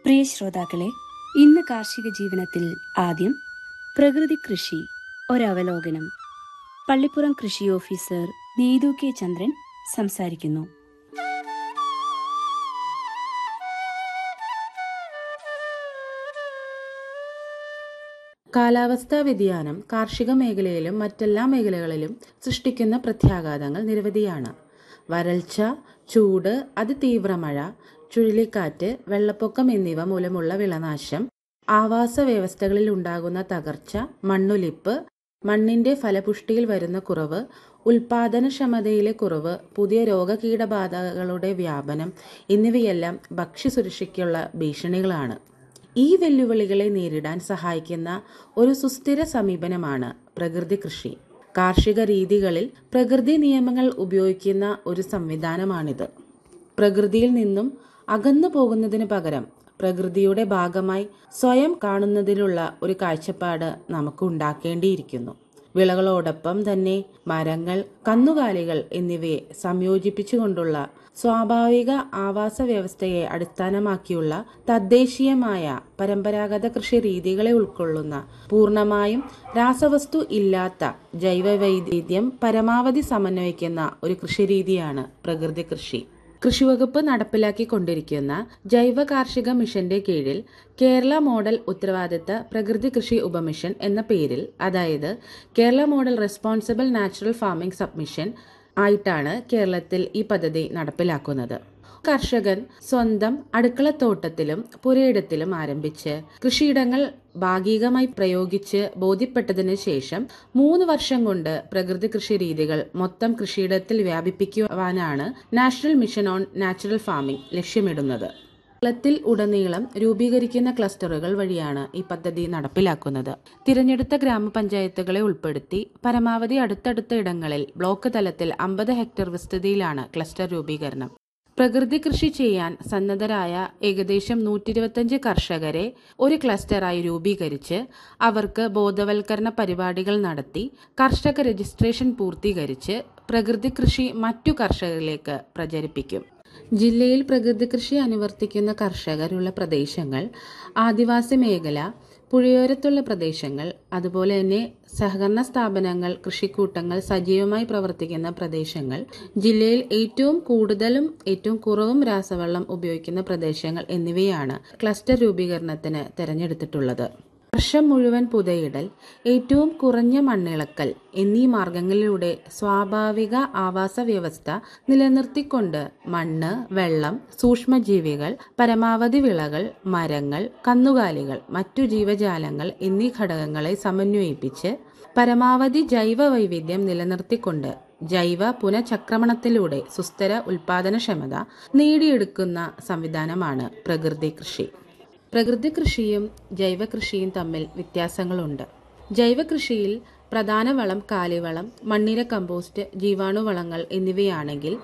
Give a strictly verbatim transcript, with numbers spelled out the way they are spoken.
പ്രിയ ശ്രോതാക്കളെ, ഇന്ന് കാർഷിക ജീവനത്തിൽ ആദ്യം പ്രകൃതി കൃഷി ഒരവലോകനം. പള്ളിപ്പുറം കൃഷി ഓഫീസർ നീതു കെ ചന്ദ്രൻ സംസാരിക്കുന്നു. കാലാവസ്ഥാ വ്യതിയാനം കാർഷിക മേഖലയിലും മറ്റെല്ലാ മേഖലകളിലും സൃഷ്ടിക്കുന്ന പ്രത്യാഘാതങ്ങൾ നിരവധിയാണ്. വരൾച്ച, ചൂട്, അതിതീവ്ര മഴ, ചുഴലിക്കാറ്റ്, വെള്ളപ്പൊക്കം എന്നിവ മൂലമുള്ള വിളനാശം, ആവാസ വ്യവസ്ഥകളിൽ ഉണ്ടാകുന്ന തകർച്ച, മണ്ണൊലിപ്പ്, മണ്ണിന്റെ ഫലപുഷ്ടിയിൽ വരുന്ന കുറവ്, ഉൽപാദനക്ഷമതയിലെ കുറവ്, പുതിയ രോഗകീടബാധകളുടെ വ്യാപനം എന്നിവയെല്ലാം ഭക്ഷ്യസുരക്ഷയ്ക്കുള്ള ഭീഷണികളാണ്. ഈ വെല്ലുവിളികളെ നേരിടാൻ സഹായിക്കുന്ന ഒരു സുസ്ഥിര സമീപനമാണ് പ്രകൃതി കൃഷി. കാർഷിക രീതികളിൽ പ്രകൃതി നിയമങ്ങൾ ഉപയോഗിക്കുന്ന ഒരു സംവിധാനമാണിത്. പ്രകൃതിയിൽ നിന്നും അകന്നു പോകുന്നതിന് പകരം പ്രകൃതിയുടെ ഭാഗമായി സ്വയം കാണുന്നതിലുള്ള ഒരു കാഴ്ചപ്പാട് നമുക്ക് ഉണ്ടാക്കേണ്ടിയിരിക്കുന്നു. വിളകളോടൊപ്പം തന്നെ മരങ്ങൾ, കന്നുകാലികൾ എന്നിവയെ സംയോജിപ്പിച്ചുകൊണ്ടുള്ള സ്വാഭാവിക ആവാസ വ്യവസ്ഥയെ അടിസ്ഥാനമാക്കിയുള്ള തദ്ദേശീയമായ പരമ്പരാഗത കൃഷി രീതികളെ ഉൾക്കൊള്ളുന്ന പൂർണ്ണമായും രാസവസ്തു ഇല്ലാത്ത ജൈവവൈവിധ്യം പരമാവധി സമന്വയിക്കുന്ന ഒരു കൃഷിരീതിയാണ് പ്രകൃതി കൃഷി. കൃഷിവകുപ്പ് നടപ്പിലാക്കിക്കൊണ്ടിരിക്കുന്ന ജൈവ കാർഷിക മിഷന്റെ കീഴിൽ കേരള മോഡൽ ഉത്തരവാദിത്ത പ്രകൃതി കൃഷി ഉപമിഷൻ എന്ന പേരിൽ, അതായത് Kerala model responsible natural farming submission ആയിട്ടാണ് കേരളത്തിൽ ഈ പദ്ധതി നടപ്പിലാക്കുന്നത്. കർഷകൻ സ്വന്തം അടുക്കളത്തോട്ടത്തിലും പുരയിടത്തിലും ആരംഭിച്ച് കൃഷിയിടങ്ങൾ ഭാഗികമായി പ്രയോഗിച്ച് ബോധ്യപ്പെട്ടതിന് ശേഷം മൂന്ന് വർഷം കൊണ്ട് പ്രകൃതി കൃഷി രീതികൾ മൊത്തം കൃഷിയിടത്തിൽ വ്യാപിപ്പിക്കുവാനാണ് national mission on natural farming ലക്ഷ്യമിടുന്നത്. കേരളത്തിൽ ഉടനീളം രൂപീകരിക്കുന്ന ക്ലസ്റ്ററുകൾ വഴിയാണ് ഈ പദ്ധതി നടപ്പിലാക്കുന്നത്. തിരഞ്ഞെടുത്ത ഗ്രാമപഞ്ചായത്തുകളെ ഉൾപ്പെടുത്തി പരമാവധി അടുത്തടുത്ത ഇടങ്ങളിൽ ബ്ലോക്ക് തലത്തിൽ അമ്പത് ഹെക്ടർ വിസ്തൃതിയിലാണ് ക്ലസ്റ്റർ രൂപീകരണം. പ്രകൃതി കൃഷി ചെയ്യാൻ സന്നദ്ധരായ ഏകദേശം നൂറ്റി ഇരുപത്തിയഞ്ച് കർഷകരെ ഒരു ക്ലസ്റ്ററായി രൂപീകരിച്ച് അവർക്ക് ബോധവൽക്കരണ പരിപാടികൾ നടത്തി കർഷക രജിസ്ട്രേഷൻ പൂർത്തീകരിച്ച് പ്രകൃതി കൃഷി മറ്റു കർഷകരിലേക്ക് പ്രചരിപ്പിക്കും. ജില്ലയിൽ പ്രകൃതി കൃഷി അനുവർത്തിക്കുന്ന കർഷകരുള്ള പ്രദേശങ്ങൾ, ആദിവാസി മേഖല, പുഴയോരത്തുള്ള പ്രദേശങ്ങൾ, അതുപോലെ തന്നെ സഹകരണ സ്ഥാപനങ്ങൾ, കൃഷിക്കൂട്ടങ്ങൾ സജീവമായി പ്രവർത്തിക്കുന്ന പ്രദേശങ്ങൾ, ജില്ലയിൽ ഏറ്റവും കൂടുതലും ഏറ്റവും കുറവും രാസവളം ഉപയോഗിക്കുന്ന പ്രദേശങ്ങൾ എന്നിവയാണ് ക്ലസ്റ്റർ രൂപീകരണത്തിന് തിരഞ്ഞെടുത്തിട്ടുള്ളത്. വർഷം മുഴുവൻ പുതയിടൽ, ഏറ്റവും കുറഞ്ഞ മണ്ണിളക്കൽ എന്നീ മാർഗങ്ങളിലൂടെ സ്വാഭാവിക ആവാസ വ്യവസ്ഥ നിലനിർത്തിക്കൊണ്ട് മണ്ണ്, വെള്ളം, സൂക്ഷ്മജീവികൾ, പരമാവധി വിളകൾ, മരങ്ങൾ, കന്നുകാലികൾ, മറ്റു ജീവജാലങ്ങൾ എന്നീ ഘടകങ്ങളെ സമന്വയിപ്പിച്ച് പരമാവധി ജൈവ വൈവിധ്യം നിലനിർത്തിക്കൊണ്ട് ജൈവ പുനഃചക്രമണത്തിലൂടെ സുസ്ഥിര ഉൽപാദനക്ഷമത നേടിയെടുക്കുന്ന സംവിധാനമാണ് പ്രകൃതി കൃഷി. പ്രകൃതി കൃഷിയും ജൈവ കൃഷിയും തമ്മിൽ വ്യത്യാസങ്ങളുണ്ട്. ജൈവ കൃഷിയിൽ പ്രധാന വളം കാലിവളം, മണ്ണിര കമ്പോസ്റ്റ്, ജീവാണുവളങ്ങൾ എന്നിവയാണെങ്കിൽ